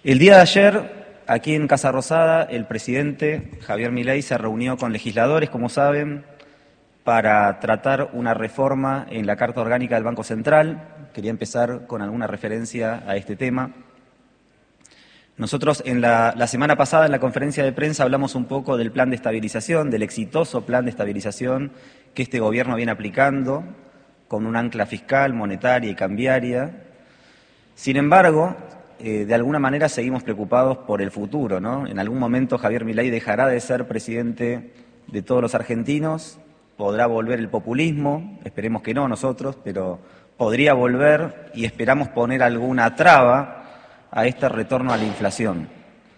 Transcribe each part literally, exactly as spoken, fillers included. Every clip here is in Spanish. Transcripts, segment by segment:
El día de ayer, aquí en Casa Rosada, el presidente Javier Milei se reunió con legisladores, como saben, para tratar una reforma en la Carta Orgánica del Banco Central. Quería empezar con alguna referencia a este tema. Nosotros en la, la semana pasada en la conferencia de prensa hablamos un poco del plan de estabilización, del exitoso plan de estabilización que este gobierno viene aplicando con un ancla fiscal, monetaria y cambiaria. Sin embargo, eh, de alguna manera seguimos preocupados por el futuro, ¿no? En algún momento Javier Milei dejará de ser presidente de todos los argentinos, podrá volver el populismo, esperemos que no nosotros, pero podría volver y esperamos poner alguna traba a este retorno a la inflación.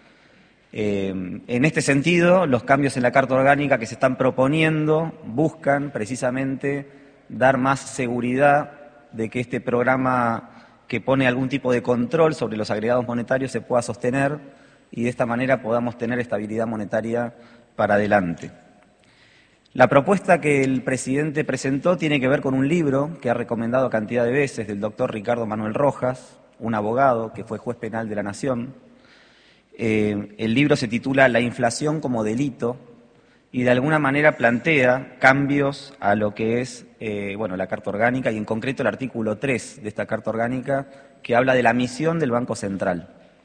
Eh, en este sentido, los cambios en la Carta Orgánica que se están proponiendo buscan precisamente dar más seguridad de que este programa que pone algún tipo de control sobre los agregados monetarios se pueda sostener y de esta manera podamos tener estabilidad monetaria para adelante. La propuesta que el presidente presentó tiene que ver con un libro que ha recomendado cantidad de veces del doctor Ricardo Manuel Rojas, un abogado que fue juez penal de la Nación. Eh, el libro se titula La inflación como delito y de alguna manera plantea cambios a lo que es eh, bueno, la Carta Orgánica y en concreto el artículo tres de esta Carta Orgánica que habla de la misión del Banco Central.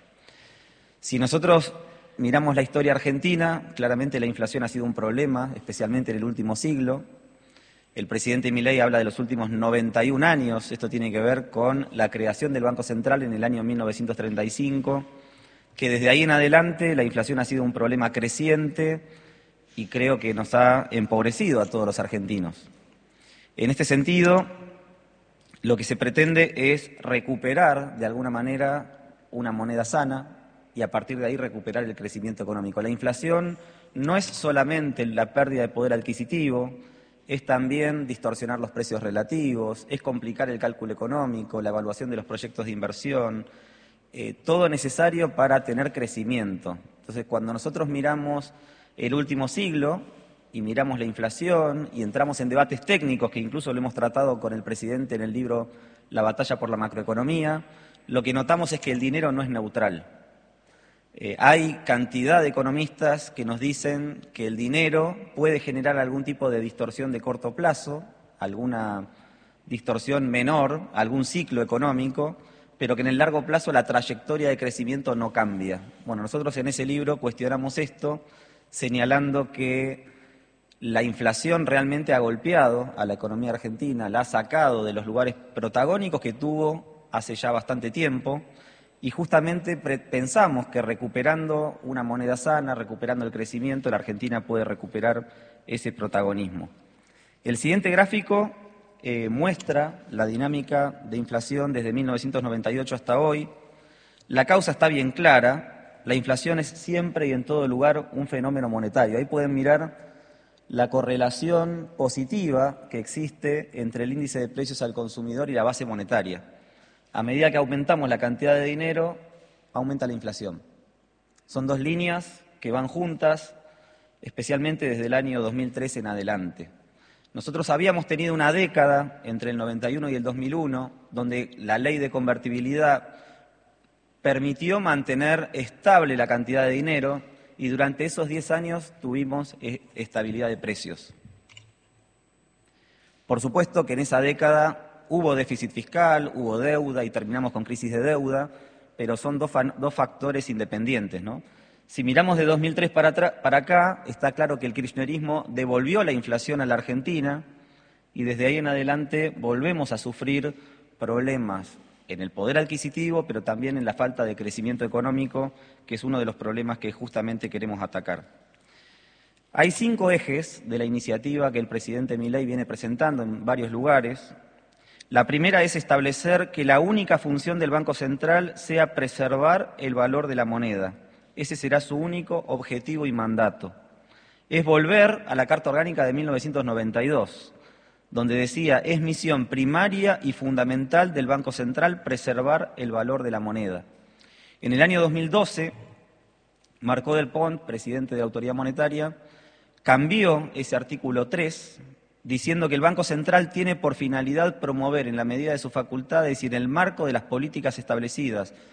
Si nosotros miramos la historia argentina, claramente la inflación ha sido un problema, especialmente en el último siglo. El presidente Milei habla de los últimos noventa y un años, esto tiene que ver con la creación del Banco Central en el año mil novecientos treinta y cinco, que desde ahí en adelante la inflación ha sido un problema creciente y creo que nos ha empobrecido a todos los argentinos. En este sentido, lo que se pretende es recuperar de alguna manera una moneda sana y a partir de ahí recuperar el crecimiento económico. La inflación no es solamente la pérdida de poder adquisitivo, es también distorsionar los precios relativos, es complicar el cálculo económico, la evaluación de los proyectos de inversión, eh, todo necesario para tener crecimiento. Entonces, cuando nosotros miramos el último siglo y miramos la inflación y entramos en debates técnicos, que incluso lo hemos tratado con el presidente en el libro La batalla por la macroeconomía, lo que notamos es que el dinero no es neutral. Eh, hay cantidad de economistas que nos dicen que el dinero puede generar algún tipo de distorsión de corto plazo, alguna distorsión menor, algún ciclo económico, pero que en el largo plazo la trayectoria de crecimiento no cambia. Bueno, nosotros en ese libro cuestionamos esto, señalando que la inflación realmente ha golpeado a la economía argentina, la ha sacado de los lugares protagónicos que tuvo hace ya bastante tiempo, y justamente pensamos que recuperando una moneda sana, recuperando el crecimiento, la Argentina puede recuperar ese protagonismo. El siguiente gráfico eh, muestra la dinámica de inflación desde mil novecientos noventa y ocho hasta hoy. La causa está bien clara, la inflación es siempre y en todo lugar un fenómeno monetario. Ahí pueden mirar la correlación positiva que existe entre el índice de precios al consumidor y la base monetaria. A medida que aumentamos la cantidad de dinero, aumenta la inflación. Son dos líneas que van juntas, especialmente desde el año dos mil tres en adelante. Nosotros habíamos tenido una década entre el noventa y uno y el dos mil uno, donde la ley de convertibilidad permitió mantener estable la cantidad de dinero y durante esos diez años tuvimos estabilidad de precios. Por supuesto que en esa década hubo déficit fiscal, hubo deuda y terminamos con crisis de deuda, pero son dos, dos factores independientes, ¿no? Si miramos de dos mil tres para, para acá, está claro que el kirchnerismo devolvió la inflación a la Argentina y desde ahí en adelante volvemos a sufrir problemas en el poder adquisitivo, pero también en la falta de crecimiento económico, que es uno de los problemas que justamente queremos atacar. Hay cinco ejes de la iniciativa que el presidente Milei viene presentando en varios lugares. La primera es establecer que la única función del Banco Central sea preservar el valor de la moneda. Ese será su único objetivo y mandato. Es volver a la Carta Orgánica de mil novecientos noventa y dos, donde decía, es misión primaria y fundamental del Banco Central preservar el valor de la moneda. En el año dos mil doce, Marcó del Pont, presidente de la Autoridad Monetaria, cambió ese artículo tres, diciendo que el Banco Central tiene por finalidad promover en la medida de sus facultades y en el marco de las políticas establecidas